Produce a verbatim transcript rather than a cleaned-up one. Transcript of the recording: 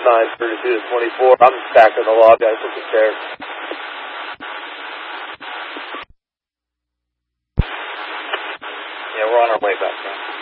nine thirty-two to twenty-four. I'm back in the log, guys. Looking there. Yeah, we're on our way back now.